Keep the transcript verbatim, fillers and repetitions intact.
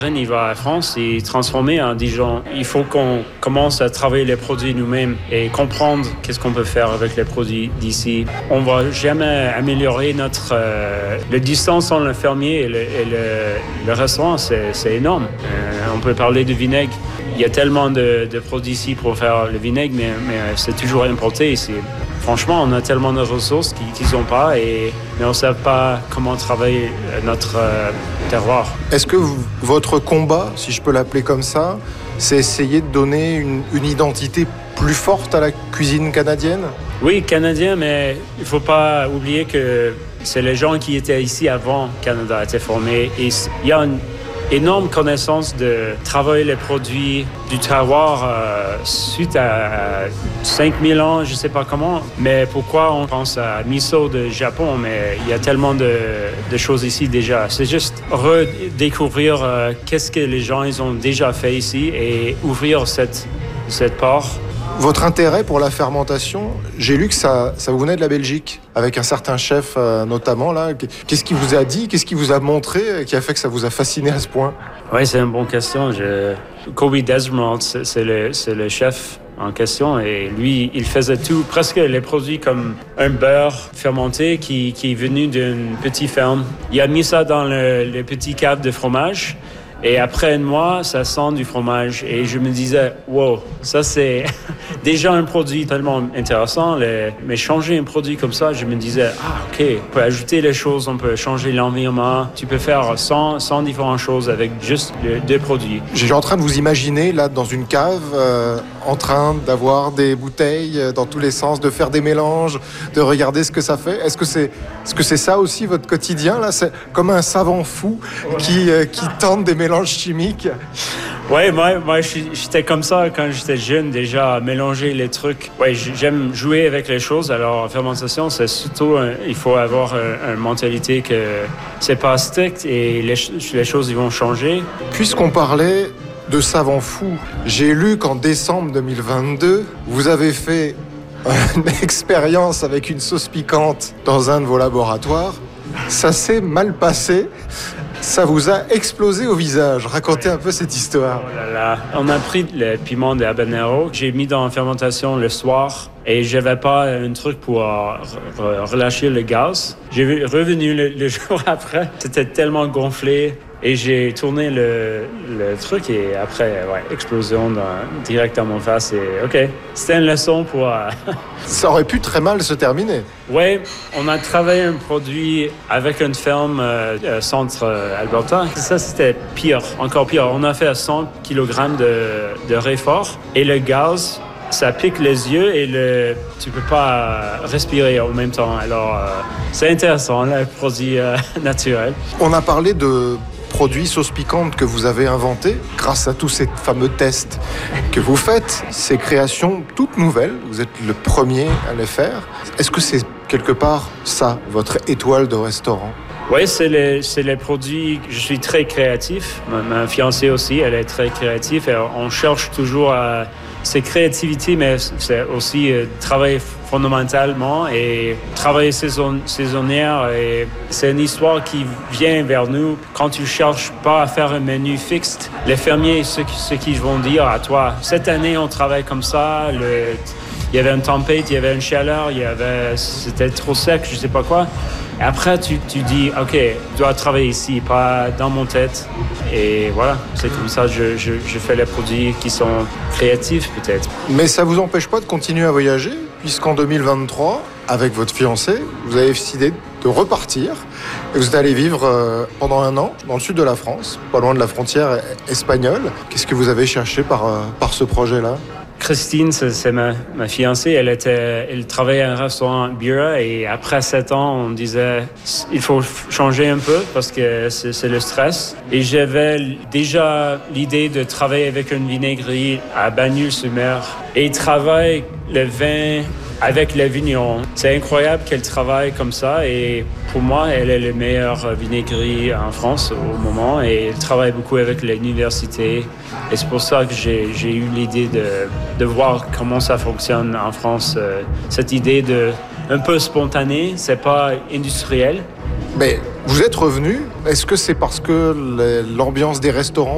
Il va à France et transformer en disant il faut qu'on commence à travailler les produits nous-mêmes et comprendre qu'est-ce qu'on peut faire avec les produits d'ici. On va jamais améliorer notre euh, la distance entre le fermier et le, et le, le restaurant, c'est, c'est énorme. Euh, on peut parler de vinaigre. Il y a tellement de, de produits ici pour faire le vinaigre, mais, mais c'est toujours importé ici. Franchement, on a tellement de ressources qu'ils n'ont pas, et, mais on ne sait pas comment travailler notre euh, terroir. Est-ce que vous, votre combat, si je peux l'appeler comme ça, c'est essayer de donner une, une identité plus forte à la cuisine canadienne ? Oui, canadien, mais il ne faut pas oublier que c'est les gens qui étaient ici avant que le Canada a été formé. Et il y a une énorme connaissance de travailler les produits du terroir euh, suite à cinq mille ans, je ne sais pas comment. Mais pourquoi on pense à miso de Japon, mais il y a tellement de, de choses ici déjà. C'est juste redécouvrir euh, qu'est-ce que les gens ils ont déjà fait ici et ouvrir cette, cette part. Votre intérêt pour la fermentation, j'ai lu que ça, ça vous venait de la Belgique, avec un certain chef euh, notamment. Là. Qu'est-ce qu'il vous a dit, qu'est-ce qu'il vous a montré qui a fait que ça vous a fasciné à ce point ? Oui, c'est une bonne question. Je... Kobe Desmond, c'est, c'est, le, c'est le chef en question, et lui, il faisait tout, presque les produits comme un beurre fermenté qui, qui est venu d'une petite ferme. Il a mis ça dans le, le petit cave de fromage. Et après un mois, ça sent du fromage. Et je me disais, wow, ça c'est déjà un produit tellement intéressant. Les... Mais changer un produit comme ça, je me disais, ah ok, on peut ajouter les choses, on peut changer l'environnement. Tu peux faire cent, cent différentes choses avec juste le, deux produits. Je suis en train de vous imaginer là dans une cave, euh, en train d'avoir des bouteilles euh, dans tous les sens, de faire des mélanges, de regarder ce que ça fait. Est-ce que c'est, est-ce que c'est ça aussi votre quotidien là ? C'est comme un savant fou qui, euh, qui tente des mélanges chimiques. Oui, moi, moi j'étais comme ça quand j'étais jeune, déjà, mélanger les trucs. Oui, j'aime jouer avec les choses. Alors, la fermentation, c'est surtout, un, il faut avoir une, une mentalité que c'est pas strict et les, les choses ils vont changer. Puisqu'on parlait de savant fou, j'ai lu qu'en décembre deux mille vingt-deux, vous avez fait une expérience avec une sauce piquante dans un de vos laboratoires. Ça s'est mal passé. Ça vous a explosé au visage. Racontez un peu cette histoire. Oh là là. On a pris le piment de habanero que j'ai mis dans la fermentation le soir et j'avais pas un truc pour euh, relâcher le gaz. J'ai revenu le, le jour après. C'était tellement gonflé et j'ai tourné le, le truc et après, ouais, explosion dans, direct dans mon face. Et OK, c'était une leçon pour... Euh... Ça aurait pu très mal se terminer. Oui, on a travaillé un produit avec une ferme euh, centre euh, Alberta. Ça, c'était pire, encore pire. On a fait cent kilogrammes de, de réfort et le gaz, ça pique les yeux et le, tu ne peux pas respirer en même temps. Alors, euh, c'est intéressant, le produit euh, naturel. On a parlé de produits sauce piquante que vous avez inventés grâce à tous ces fameux tests que vous faites, ces créations toutes nouvelles. Vous êtes le premier à les faire. Est-ce que c'est quelque part ça, votre étoile de restaurant ? Oui, c'est les, c'est les produits. Je suis très créatif. Ma, ma fiancée aussi, elle est très créative. Et on cherche toujours à... C'est créativité, mais c'est aussi euh, travail fondamentalement et travail saison, saisonnière. Et c'est une histoire qui vient vers nous. Quand tu cherches pas à faire un menu fixe, les fermiers, ce, ce qu'ils vont dire à toi, cette année, on travaille comme ça. Le, il y avait une tempête, il y avait une chaleur, il y avait, c'était trop sec, je sais pas quoi. Et après, tu, tu dis, OK, je dois travailler ici, pas dans mon tête. Et voilà, c'est comme ça que je, je, je fais les produits qui sont créatifs, peut-être. Mais ça ne vous empêche pas de continuer à voyager, puisqu'en deux mille vingt-trois, avec votre fiancé, vous avez décidé de repartir. Et vous êtes allé vivre euh, pendant un an dans le sud de la France, pas loin de la frontière espagnole. Qu'est-ce que vous avez cherché par, euh, par ce projet-là ? Christine, c'est, c'est ma, ma fiancée, elle, était, elle travaillait à un restaurant Bira et après sept ans, on disait il faut changer un peu parce que c'est, c'est le stress. Et j'avais déjà l'idée de travailler avec une vinaigrerie à Bagnols-sur-Mer et travailler le vin avec les vignerons. C'est incroyable qu'elle travaille comme ça et pour moi, elle est la meilleure vinaigrerie en France au moment et elle travaille beaucoup avec l'université. Et c'est pour ça que j'ai, j'ai eu l'idée de, de voir comment ça fonctionne en France. Cette idée de un peu spontanée, c'est pas industriel. Mais vous êtes revenu, est-ce que c'est parce que l'ambiance des restaurants